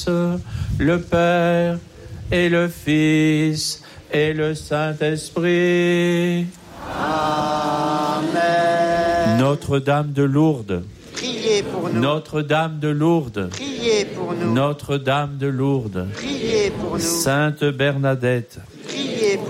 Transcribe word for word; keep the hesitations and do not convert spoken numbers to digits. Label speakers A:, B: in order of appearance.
A: le Père et le Fils et le Saint-Esprit.
B: Amen.
A: Notre-Dame de Lourdes,
B: Priez pour nous.
A: Notre-Dame de Lourdes,
B: Priez pour nous.
A: Notre-Dame de Lourdes,
B: Priez pour nous.
A: Sainte Bernadette,